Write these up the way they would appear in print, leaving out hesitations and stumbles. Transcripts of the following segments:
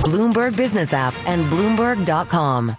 Bloomberg Business app, and Bloomberg.com.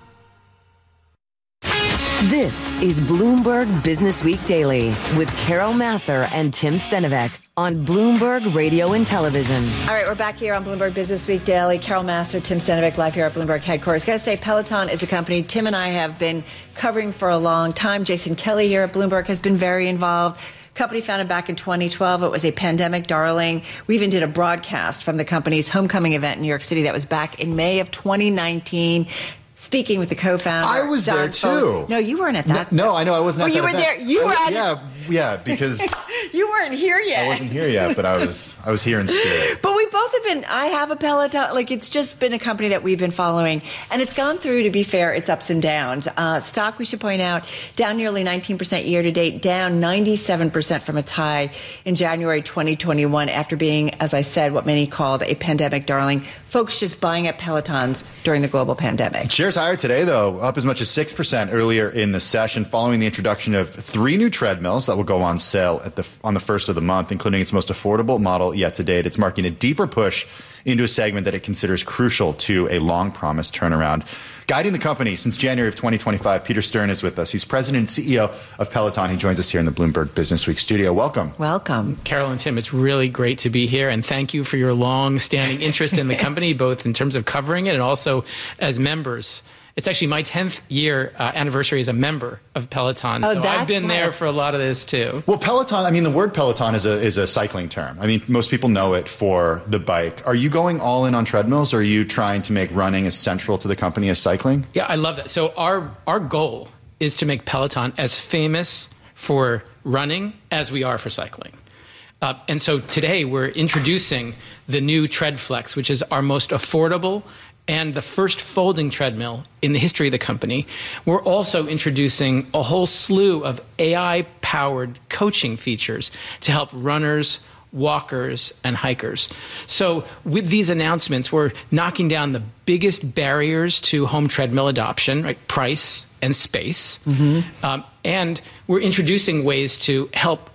This is Bloomberg Business Week Daily with Carol Massar and Tim Stenovec on Bloomberg Radio and Television. All right, we're back here on Bloomberg Business Week Daily. Carol Massar, Tim Stenovec, live here at Bloomberg headquarters. Got to say, Peloton is a company Tim and I have been covering for a long time. Jason Kelly here at Bloomberg has been very involved. Company founded back in 2012. It was a pandemic darling. We even did a broadcast from the company's homecoming event in New York City that was back in May of 2019. Speaking with the co-founder. I was there too. No, you weren't at that. No, I know I wasn't at that event. There. You were at Yeah, because you weren't here yet. I wasn't here yet, but I was here in spirit. But we both have been. I have a Peloton. Like, it's just been a company that we've been following, and it's gone through, to be fair, its ups and downs. Stock, we should point out, down nearly 19% year to date, down 97% from its high in January 2021, after being, as I said, what many called a pandemic darling. Folks just buying up Pelotons during the global pandemic. Shares higher today, though, up as much as 6% earlier in the session, following the introduction of 3 new treadmills that will go on sale on the first of the month, including its most affordable model yet to date. It's marking a deeper push into a segment that it considers crucial to a long-promised turnaround. Guiding the company since January of 2025, Peter Stern is with us. He's president and CEO of Peloton. He joins us here in the Bloomberg Business Week studio. Welcome. Welcome. Carol and Tim, it's really great to be here, and thank you for your long-standing interest in the company, both in terms of covering it and also as members. It's actually my 10th year anniversary as a member of Peloton. So I've been there for a lot of this too. Well, Peloton, I mean, the word Peloton is a cycling term. I mean, most people know it for the bike. Are you going all in on treadmills, or are you trying to make running as central to the company as cycling? Yeah, I love that. So our goal is to make Peloton as famous for running as we are for cycling. And so today we're introducing the new TreadFlex, which is our most affordable and the first folding treadmill in the history of the company. We're also introducing a whole slew of AI-powered coaching features to help runners, walkers, and hikers. So with these announcements, we're knocking down the biggest barriers to home treadmill adoption, right? Price and space. Mm-hmm. And we're introducing ways to help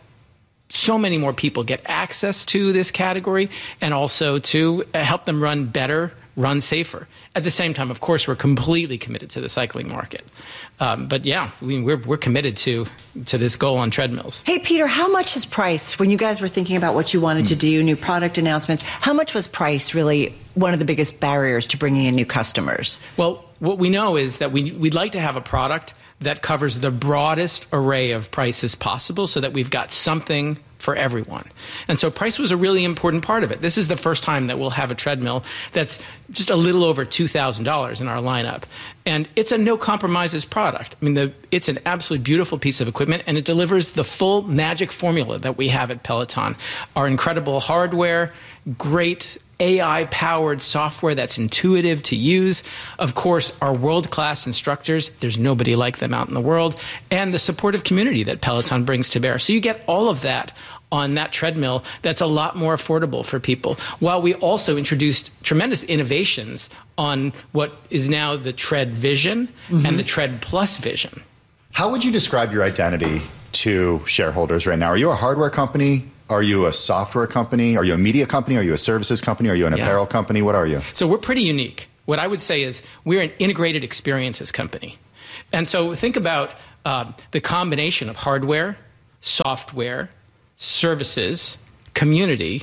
so many more people get access to this category, and also to help them run better, run safer. At the same time, of course, we're completely committed to the cycling market. But yeah, we're committed to this goal on treadmills. Hey, Peter, how much is price, when you guys were thinking about what you wanted to do, new product announcements, how much was price really one of the biggest barriers to bringing in new customers? Well, what we know is that we'd like to have a product that covers the broadest array of prices possible, so that we've got something for everyone. And so price was a really important part of it. This is the first time that we'll have a treadmill that's just a little over $2,000 in our lineup. And it's a no compromises product. I mean, it's an absolutely beautiful piece of equipment, and it delivers the full magic formula that we have at Peloton. Our incredible hardware, great AI-powered software that's intuitive to use. Of course, our world-class instructors, there's nobody like them out in the world, and the supportive community that Peloton brings to bear. So you get all of that on that treadmill that's a lot more affordable for people, while we also introduced tremendous innovations on what is now the Tread Vision and the Tread Plus Vision. How would you describe your identity to shareholders right now? Are you a hardware company? Are you a software company? Are you a media company? Are you a services company? Are you an apparel company? What are you? So we're pretty unique. What I would say is we're an integrated experiences company. And so think about the combination of hardware, software, services, community,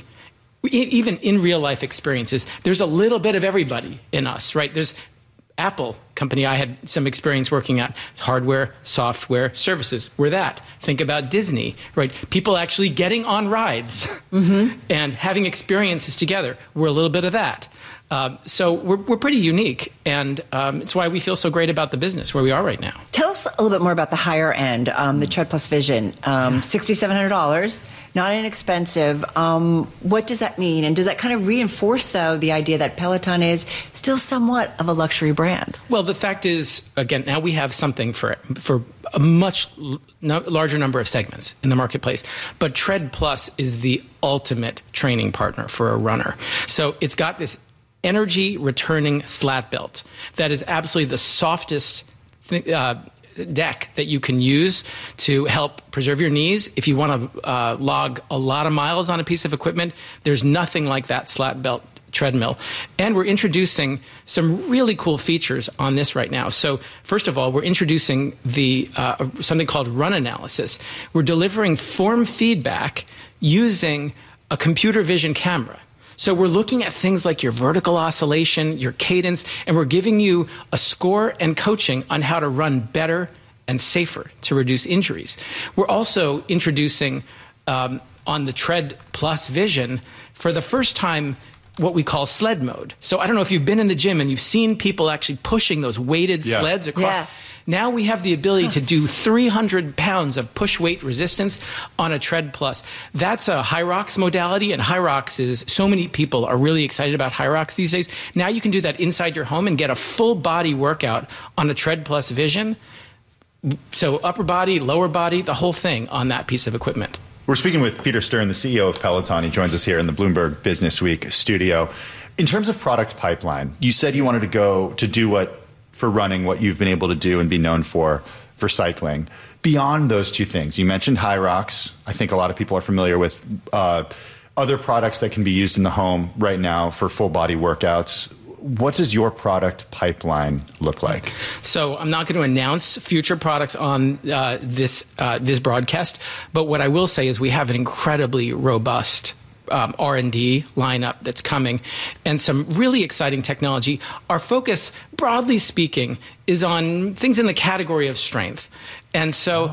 even in real life experiences. There's a little bit of everybody in us, right? There's Apple company I had some experience working at. Hardware, software, services. We're that. Think about Disney, right? People actually getting on rides and having experiences together. We're a little bit of that. So we're pretty unique, and it's why we feel so great about the business where we are right now. Tell us a little bit more about the higher end, the Tread Plus Vision. $6,700, not inexpensive. What does that mean? And does that kind of reinforce, though, the idea that Peloton is still somewhat of a luxury brand? Well, the fact is, again, now we have something for a much larger number of segments in the marketplace. But Tread Plus is the ultimate training partner for a runner. So it's got this energy returning slat belt that is absolutely the softest deck that you can use to help preserve your knees. If you want to log a lot of miles on a piece of equipment, there's nothing like that slat belt treadmill. And we're introducing some really cool features on this right now. So first of all, we're introducing the something called run analysis. We're delivering form feedback using a computer vision camera. So we're looking at things like your vertical oscillation, your cadence, and we're giving you a score and coaching on how to run better and safer to reduce injuries. We're also introducing on the Tread Plus Vision for the first time what we call sled mode. So I don't know if you've been in the gym and you've seen people actually pushing those weighted sleds across. Yeah. Now we have the ability to do 300 pounds of push weight resistance on a Tread Plus. That's a Hyrox modality, and Hyrox is, so many people are really excited about Hyrox these days. Now you can do that inside your home and get a full body workout on a Tread Plus Vision. So upper body, lower body, the whole thing on that piece of equipment. We're speaking with Peter Stern, the CEO of Peloton. He joins us here in the Bloomberg Business Week studio. In terms of product pipeline, you said you wanted to go to do for running what you've been able to do and be known for cycling. Beyond those two things, you mentioned Hyrox. I think a lot of people are familiar with other products that can be used in the home right now for full body workouts. What does your product pipeline look like? So I'm not going to announce future products on this broadcast, but what I will say is we have an incredibly robust R&D lineup that's coming and some really exciting technology. Our focus, broadly speaking, is on things in the category of strength. And so,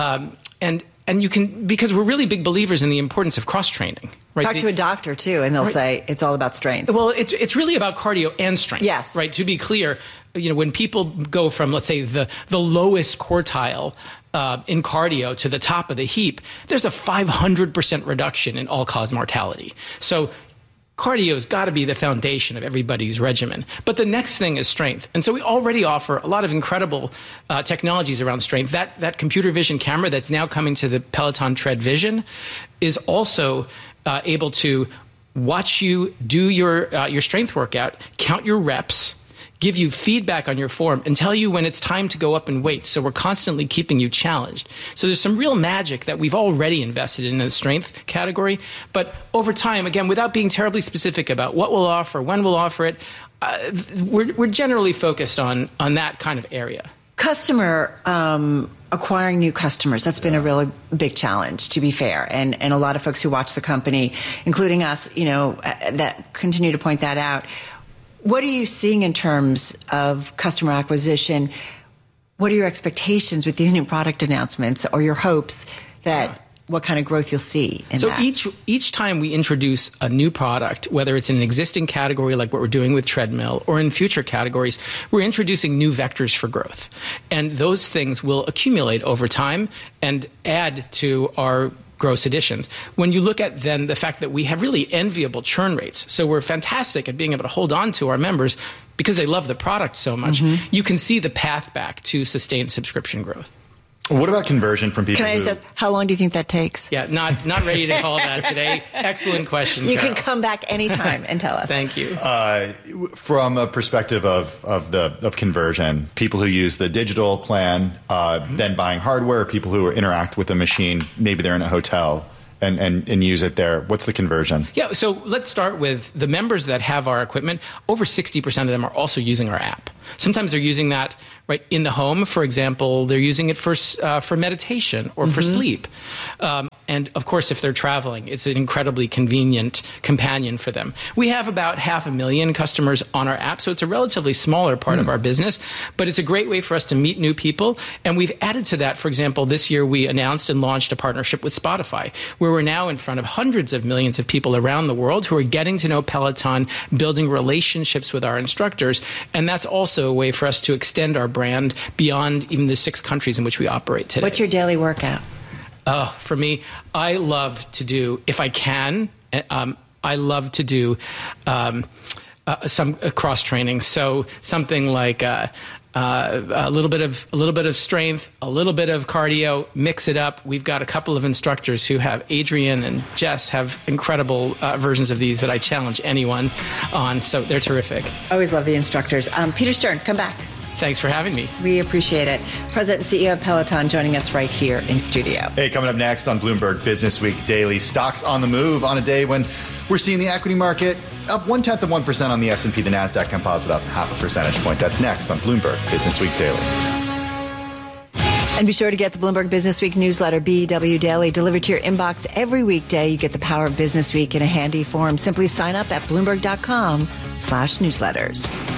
and you can, because we're really big believers in the importance of cross-training. Right? Talk to a doctor, too, and they'll say it's all about strength. Well, it's really about cardio and strength. Yes. Right? To be clear, when people go from, let's say, the lowest quartile in cardio to the top of the heap, there's a 500% reduction in all-cause mortality. So cardio's got to be the foundation of everybody's regimen. But the next thing is strength. And so we already offer a lot of incredible technologies around strength. That computer vision camera that's now coming to the Peloton Tread Vision is also able to watch you do your strength workout, count your reps, give you feedback on your form, and tell you when it's time to go up in weight. So we're constantly keeping you challenged. So there's some real magic that we've already invested in the strength category. But over time, again, without being terribly specific about what we'll offer, when we'll offer it, we're generally focused on that kind of area. Acquiring new customers, that's been a really big challenge, to be fair. And a lot of folks who watch the company, including us, that continue to point that out. What are you seeing in terms of customer acquisition? What are your expectations with these new product announcements, or your hopes that what kind of growth you'll see in that? So each time we introduce a new product, whether it's in an existing category like what we're doing with treadmill, or in future categories, we're introducing new vectors for growth. And those things will accumulate over time and add to our gross additions. When you look at then the fact that we have really enviable churn rates, so we're fantastic at being able to hold on to our members because they love the product so much, you can see the path back to sustained subscription growth. What about conversion from people? Can I just ask, how long do you think that takes? Yeah, not ready to call that today. Excellent question, You Carol. can come back anytime and tell us. Thank you. From a perspective of conversion, people who use the digital plan, then buying hardware, people who interact with the machine, maybe they're in a hotel and use it there. What's the conversion? Yeah, so let's start with the members that have our equipment. Over 60% of them are also using our app. Sometimes they're using that right in the home. For example, they're using it for meditation or for sleep. And of course, if they're traveling, it's an incredibly convenient companion for them. We have about 500,000 customers on our app, so it's a relatively smaller part of our business, but it's a great way for us to meet new people. And we've added to that, for example, this year we announced and launched a partnership with Spotify, where we're now in front of hundreds of millions of people around the world who are getting to know Peloton, building relationships with our instructors. And that's also a way for us to extend our brand beyond even the 6 countries in which we operate today. What's your daily workout? For me, I love to do, if I can, I love to do some cross training. So something like a little bit of strength, a little bit of cardio, mix it up. We've got a couple of instructors who have, Adrian and Jess, have incredible versions of these that I challenge anyone on. So they're terrific. Always love the instructors. Peter Stern, come back. Thanks for having me. We appreciate it. President and CEO of Peloton joining us right here in studio. Hey, coming up next on Bloomberg Business Week Daily, stocks on the move on a day when we're seeing the equity market up 0.1% on the S&P. The NASDAQ Composite up 0.5 percentage point. That's next on Bloomberg Business Week Daily. And be sure to get the Bloomberg Business Week newsletter, BW Daily, delivered to your inbox every weekday. You get the power of Business Week in a handy form. Simply sign up at Bloomberg.com/newsletters.